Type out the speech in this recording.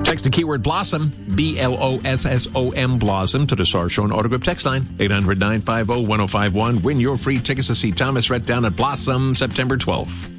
Text the keyword Blossom, BLOSSOM, Blossom, to the Star Show and Auto Group text line, 800-950-1051. Win your free tickets to see Thomas Rhett down at Blossom September 12th.